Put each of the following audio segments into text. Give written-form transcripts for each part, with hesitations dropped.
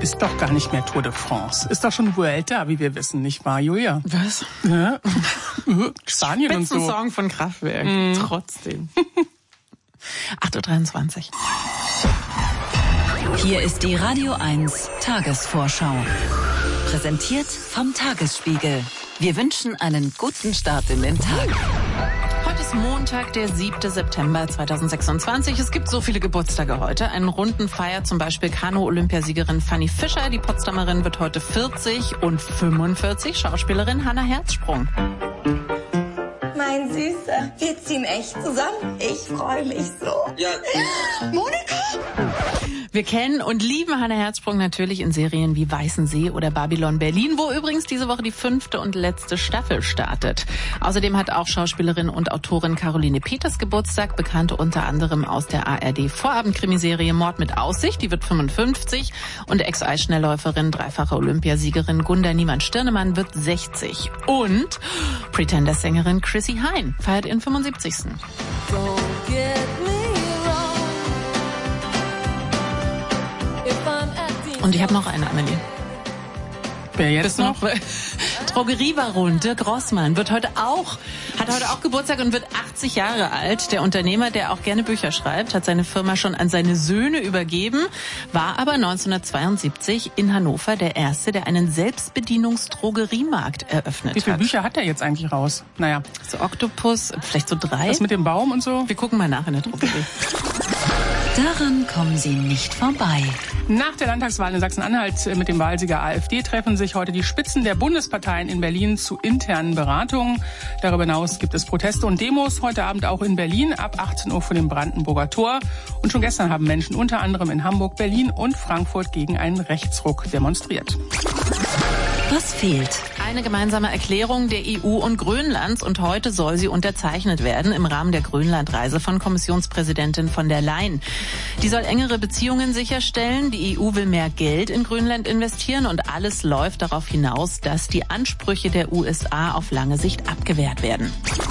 ist doch gar nicht mehr Tour de France. Ist doch schon Vuelta, wie wir wissen, nicht wahr, Julia? Was? Ja. Spanien und so. Song von Kraftwerk. Trotzdem. 8:23 Uhr. Hier ist die Radio 1 Tagesvorschau. Präsentiert vom Tagesspiegel. Wir wünschen einen guten Start in den Tag. Heute ist Montag, der 7. September 2026. Es gibt so viele Geburtstage heute. Einen runden feiert zum Beispiel Kanu-Olympiasiegerin Fanny Fischer. Die Potsdamerin wird heute 40 und 45. Schauspielerin Hannah Herzsprung. Mein Süßer, wir ziehen echt zusammen. Ich freue mich so. Ja. Monika! Wir kennen und lieben Hannah Herzsprung natürlich in Serien wie Weißen See oder Babylon Berlin, wo übrigens diese Woche die 5. und letzte Staffel startet. Außerdem hat auch Schauspielerin und Autorin Caroline Peters Geburtstag, bekannt unter anderem aus der ARD-Vorabendkrimiserie Mord mit Aussicht, die wird 55, und Ex-Eisschnellläuferin, dreifache Olympiasiegerin Gunda Niemann-Stirnemann wird 60. Und Pretenders-Sängerin Chrissy Hynde feiert ihren 75. Und ich habe noch eine, Amelie. Wer jetzt noch? Drogeriebaron Dirk Rossmann hat heute auch Geburtstag und wird 80 Jahre alt. Der Unternehmer, der auch gerne Bücher schreibt, hat seine Firma schon an seine Söhne übergeben, war aber 1972 in Hannover der Erste, der einen Selbstbedienungsdrogeriemarkt eröffnet hat. Wie viele Bücher hat er jetzt eigentlich raus? Naja. So Oktopus, vielleicht so 3. Das mit dem Baum und so? Wir gucken mal nach in der Drogerie. Daran kommen Sie nicht vorbei. Nach der Landtagswahl in Sachsen-Anhalt mit dem Wahlsieger AfD treffen sich heute die Spitzen der Bundesparteien in Berlin zu internen Beratungen. Darüber hinaus gibt es Proteste und Demos heute Abend auch in Berlin ab 18 Uhr vor dem Brandenburger Tor. Und schon gestern haben Menschen unter anderem in Hamburg, Berlin und Frankfurt gegen einen Rechtsruck demonstriert. Was fehlt? Eine gemeinsame Erklärung der EU und Grönlands, und heute soll sie unterzeichnet werden im Rahmen der Grönlandreise von Kommissionspräsidentin von der Leyen. Die soll engere Beziehungen sicherstellen. Die EU will mehr Geld in Grönland investieren und alles läuft darauf hinaus, dass die Ansprüche der USA auf lange Sicht abgewehrt werden.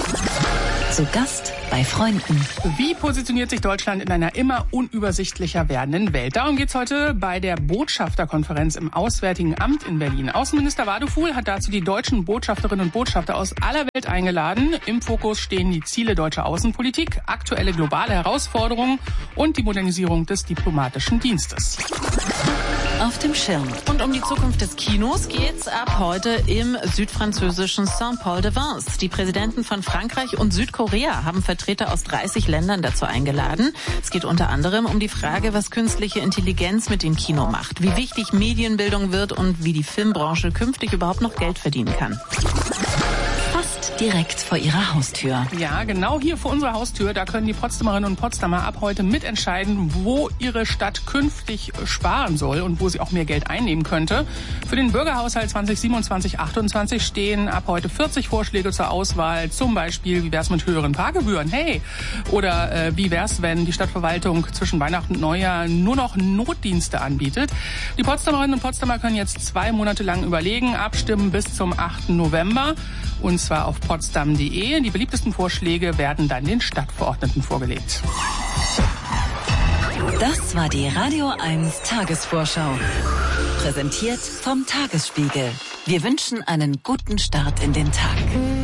Zu Gast bei Freunden. Wie positioniert sich Deutschland in einer immer unübersichtlicher werdenden Welt? Darum geht's heute bei der Botschafterkonferenz im Auswärtigen Amt in Berlin. Außenminister Wadefuhl hat dazu die deutschen Botschafterinnen und Botschafter aus aller Welt eingeladen. Im Fokus stehen die Ziele deutscher Außenpolitik, aktuelle globale Herausforderungen und die Modernisierung des diplomatischen Dienstes. Auf dem Schirm. Und um die Zukunft des Kinos geht's ab heute im südfranzösischen Saint-Paul-de-Vence. Die Präsidenten von Frankreich und Südkorea haben Vertreter aus 30 Ländern dazu eingeladen. Es geht unter anderem um die Frage, was künstliche Intelligenz mit dem Kino macht, wie wichtig Medienbildung wird und wie die Filmbranche künftig überhaupt noch Geld verdienen kann. Fast direkt vor Ihrer Haustür. Ja, genau hier vor unserer Haustür. Da können die Potsdamerinnen und Potsdamer ab heute mitentscheiden, wo ihre Stadt künftig sparen soll und wo sie auch mehr Geld einnehmen könnte. Für den Bürgerhaushalt 2027/28 stehen ab heute 40 Vorschläge zur Auswahl. Zum Beispiel, wie wär's mit höheren Parkgebühren? Hey! Oder wie wär's, wenn die Stadtverwaltung zwischen Weihnachten und Neujahr nur noch Notdienste anbietet? Die Potsdamerinnen und Potsdamer können jetzt 2 Monate lang überlegen, abstimmen bis zum 8. November. Und zwar auf potsdam.de. Die beliebtesten Vorschläge werden dann den Stadtverordneten vorgelegt. Das war die Radio 1 Tagesvorschau. Präsentiert vom Tagesspiegel. Wir wünschen einen guten Start in den Tag.